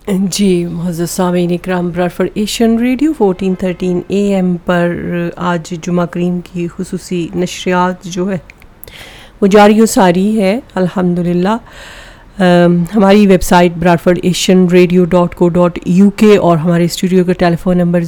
جی معزز سامعین اکرام، براڈفورڈ Asian radio 1413 AM پر آج جمعہ کریم کی خصوصی نشریات جو ہے وہ جاری و ساری ہے الحمدللہ۔ ہماری ویب سائٹ bradfordasianradio.co.uk اور ہمارے اسٹوڈیو کا ٹیلی فون نمبر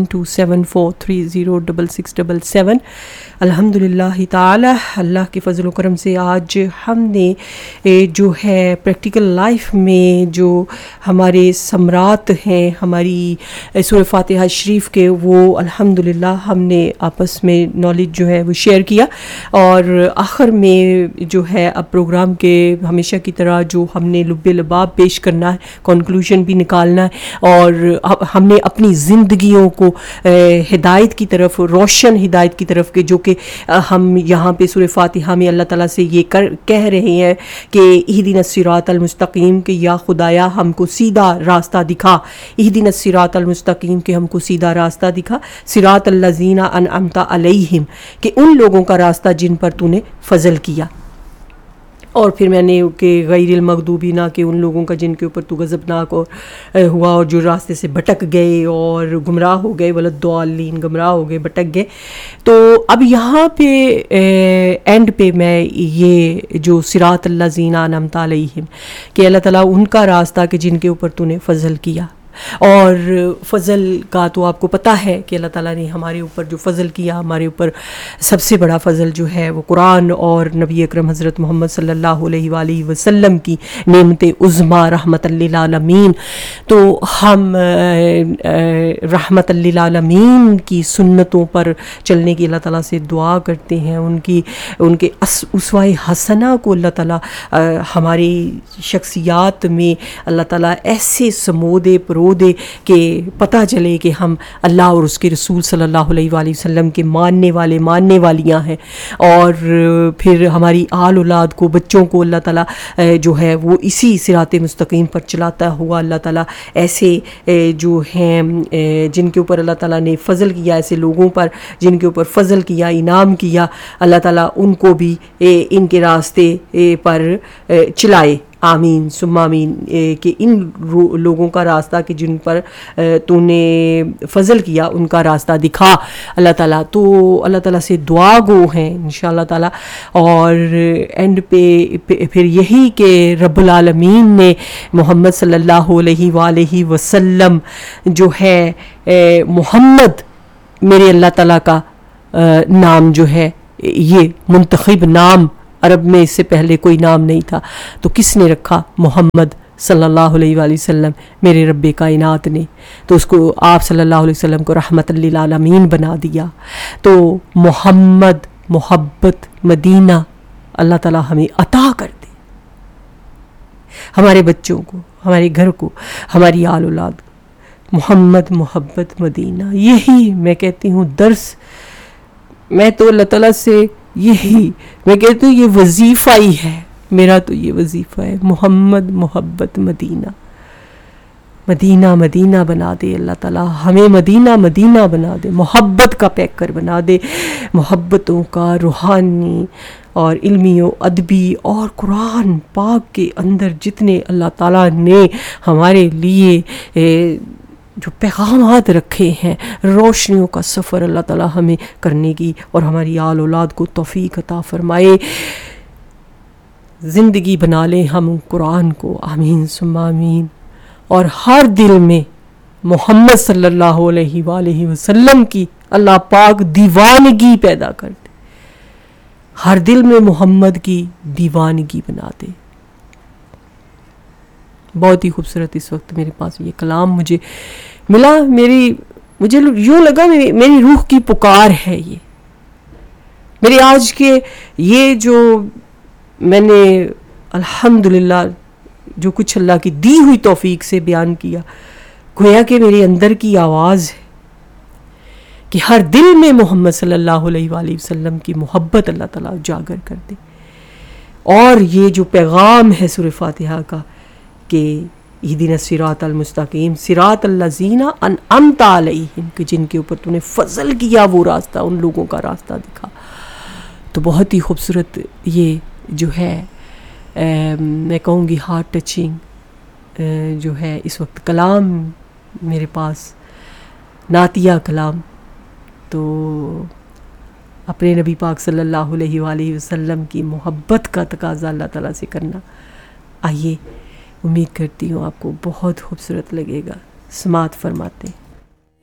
0127430677۔ الحمدللہ تعالی اللہ کے فضل و کرم سے آج ہم نے جو ہے پریکٹیکل لائف میں جو ہمارے ثمرات ہیں ہماری سورہ فاتحہ شریف کے، وہ الحمدللہ ہم نے آپس میں نالج جو ہے وہ شیئر کیا، اور آخر میں جو ہے اب پروگرام کے ہمیشہ کی طرح جو ہم نے لب لباب پیش کرنا ہے، کنکلوژن بھی نکالنا ہے، اور ہم نے اپنی زندگیوں کو ہدایت کی طرف، روشن ہدایت کی طرف کے، جو کہ ہم یہاں پہ سورہ فاتحہ میں اللہ تعالیٰ سے یہ کہہ رہے ہیں کہ اہدنا الصراط المستقیم، کہ یا خدایا ہم کو سیدھا راستہ دکھا، اہدنا الصراط المستقیم، کہ ہم کو سیدھا راستہ دکھا، صراط الذین انعمت علیہم، کہ ان لوگوں کا راستہ جن پر تو نے فضل کیا، اور پھر میں نے کہ غیر المغضوبی، نہ کہ ان لوگوں کا جن کے اوپر تو غضبناک ہوا اور جو راستے سے بھٹک گئے اور گمراہ ہو گئے، ولضالین، گمراہ ہو گئے، بھٹک گئے۔ تو اب یہاں پہ اینڈ پہ میں یہ جو صراط الذین انعمت علیہم، کہ اللہ تعالیٰ ان کا راستہ کہ جن کے اوپر تو نے فضل کیا، اور فضل کا تو آپ کو پتہ ہے کہ اللہ تعالیٰ نے ہمارے اوپر جو فضل کیا، ہمارے اوپر سب سے بڑا فضل جو ہے وہ قرآن اور نبی اکرم حضرت محمد صلی اللہ علیہ وآلہ وسلم کی نعمت عظمیٰ رحمت للعالمین۔ تو ہم رحمت للعالمین کی سنتوں پر چلنے کی اللہ تعالیٰ سے دعا کرتے ہیں، ان کے اسوہ حسنہ کو اللہ تعالیٰ ہماری شخصیات میں اللہ تعالیٰ ایسے سمودے پرو دے کہ پتہ چلے کہ ہم اللہ اور اس کے رسول صلی اللہ علیہ وآلہ وسلم کے ماننے والیاں ہیں، اور پھر ہماری آل اولاد کو، بچوں کو اللہ تعالیٰ جو ہے وہ اسی صراط مستقیم پر چلاتا ہوا اللہ تعالیٰ ایسے جو ہیں جن کے اوپر اللہ تعالیٰ نے فضل کیا، ایسے لوگوں پر جن کے اوپر فضل کیا، انعام کیا، اللہ تعالیٰ ان کو بھی ان کے راستے پر چلائے، آمین ثم آمین، کہ ان لوگوں کا راستہ کہ جن پر تو نے فضل کیا ان کا راستہ دکھا اللہ تعالیٰ۔ تو اللہ تعالیٰ سے دعا گو ہیں انشاءاللہ تعالیٰ، اور اینڈ پہ پھر یہی کہ رب العالمین نے محمد صلی اللہ علیہ وآلہ وسلم جو ہے محمد میرے اللہ تعالیٰ کا نام جو ہے یہ منتخب نام، عرب میں اس سے پہلے کوئی نام نہیں تھا، تو کس نے رکھا؟ محمد صلی اللہ علیہ وآلہ وسلم، میرے رب کائنات نے، تو اس کو آپ صلی اللہ علیہ وسلم کو رحمت للعالمین بنا دیا۔ تو محمد، محبت، مدینہ اللہ تعالیٰ ہمیں عطا کر دے، ہمارے بچوں کو، ہمارے گھر کو، ہماری آل اولاد کو، محمد، محبت، مدینہ۔ یہی میں کہتی ہوں درس، میں تو اللہ تعالیٰ سے یہی میں کہتی ہوں یہ وظیفہ ہی ہے میرا، تو یہ وظیفہ ہے، محمد، محبت، مدینہ، مدینہ مدینہ بنا دے اللہ تعالیٰ ہمیں، مدینہ مدینہ بنا دے، محبت کا پیکر بنا دے، محبتوں کا روحانی اور علمی و ادبی اور قرآن پاک کے اندر جتنے اللہ تعالیٰ نے ہمارے لیے جو پیغامات رکھے ہیں، روشنیوں کا سفر اللہ تعالیٰ ہمیں کرنے کی اور ہماری آل اولاد کو توفیق عطا فرمائے، زندگی بنا لیں ہم قرآن کو، آمین ثم آمین، اور ہر دل میں محمد صلی اللہ علیہ وآلہ وسلم کی اللہ پاک دیوانگی پیدا کر دے، ہر دل میں محمد کی دیوانگی بنا دے۔ بہت ہی خوبصورت اس وقت میرے پاس یہ کلام مجھے ملا، مجھے یوں لگا میری روح کی پکار ہے، یہ میری آج کے یہ جو میں نے الحمدللہ جو کچھ اللہ کی دی ہوئی توفیق سے بیان کیا، گویا کہ میرے اندر کی آواز ہے کہ ہر دل میں محمد صلی اللہ علیہ وآلہ وسلم کی محبت اللہ تعالیٰ اجاگر کر دے، اور یہ جو پیغام ہے سورہ فاتحہ کا کہ اہدنا الصراط المستقیم، صراط الذین انعمت علیہم، کہ جن کے اوپر تو نے فضل کیا وہ راستہ، ان لوگوں کا راستہ دکھا۔ تو بہت ہی خوبصورت یہ جو ہے میں کہوں گی ہارٹ ٹچنگ جو ہے اس وقت کلام میرے پاس نعتیہ کلام، تو اپنے نبی پاک صلی اللہ علیہ وآلہ وسلم کی محبت کا تقاضا اللہ تعالیٰ سے کرنا. آئیے، امید کرتی ہوں آپ کو بہت خوبصورت لگے گا. سماعت فرماتے ہیں.